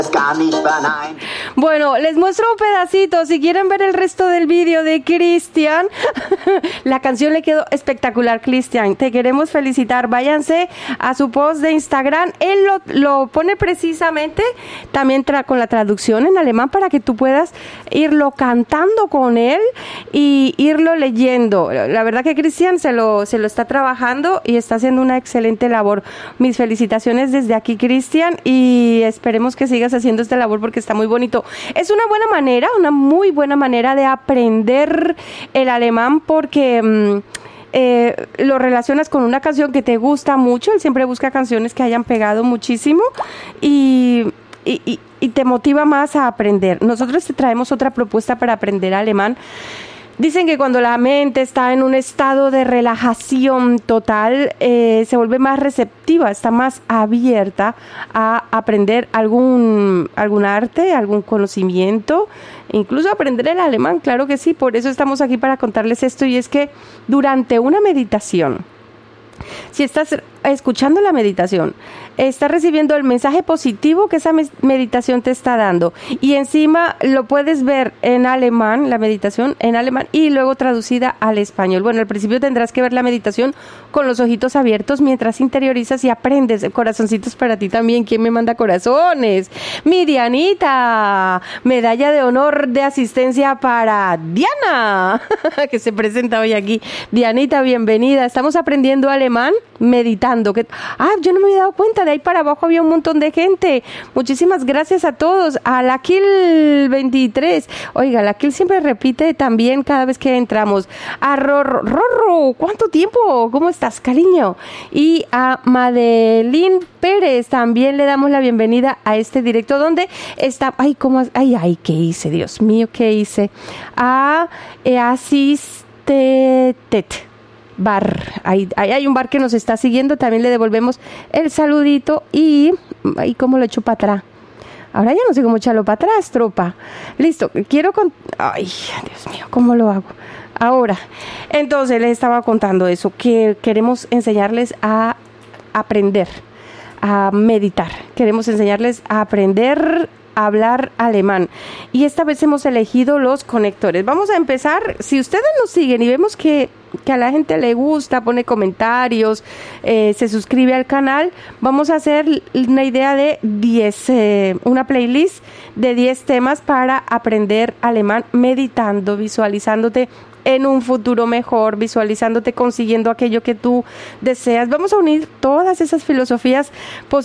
Bueno, les muestro un pedacito. Si quieren ver el resto del vídeo de Cristian, la canción le quedó espectacular. Cristian, te queremos felicitar. Váyanse a su post de Instagram. Él lo pone precisamente también con la traducción en alemán para que tú puedas irlo cantando con él y irlo leyendo. La verdad que Cristian se lo está trabajando y está haciendo una excelente labor. Mis felicitaciones desde aquí, Cristian, y esperemos que sigas haciendo esta labor porque está muy bonito. Es una buena manera, una muy buena manera de aprender el alemán porque lo relacionas con una canción que te gusta mucho. Él siempre busca canciones que hayan pegado muchísimo y te motiva más a aprender. Nosotros te traemos otra propuesta para aprender alemán. Dicen que cuando la mente está en un estado de relajación total, se vuelve más receptiva, está más abierta a aprender algún arte, algún conocimiento, incluso aprender el alemán, claro que sí. Por eso estamos aquí para contarles esto, y es que durante una meditación, si estás escuchando la meditación, estás recibiendo el mensaje positivo que esa meditación te está dando, y encima lo puedes ver en alemán, la meditación en alemán, y luego traducida al español. Bueno, al principio tendrás que ver la meditación con los ojitos abiertos mientras interiorizas y aprendes. Corazoncitos para ti también. ¿Quién me manda corazones? Mi Dianita, medalla de honor de asistencia para Diana, que se presenta hoy aquí. Dianita, bienvenida. Estamos aprendiendo alemán meditando. Yo no me había dado cuenta, de ahí para abajo había un montón de gente. Muchísimas gracias a todos. A la Kill 23, oiga, la Kill siempre repite también cada vez que entramos. A Rorro, ¿cuánto tiempo? ¿Cómo estás, cariño? Y a Madeline Pérez también le damos la bienvenida a este directo donde está, ¿qué hice? Dios mío, ¿qué hice? A Asistetet Bar, ahí hay un bar que nos está siguiendo, también le devolvemos el saludito y cómo lo echo para atrás. Ahora ya no sé cómo echarlo para atrás, tropa. Listo, Dios mío, ¿cómo lo hago? Ahora, entonces les estaba contando eso, que queremos enseñarles a aprender, a meditar. Queremos enseñarles a aprender a hablar alemán. Y esta vez hemos elegido los conectores. Vamos a empezar. Si ustedes nos siguen y vemos que a la gente le gusta, pone comentarios, se suscribe al canal, vamos a hacer una idea de 10, una playlist de 10 temas para aprender alemán meditando, visualizándote en un futuro mejor, visualizándote consiguiendo aquello que tú deseas. Vamos a unir todas esas filosofías positivas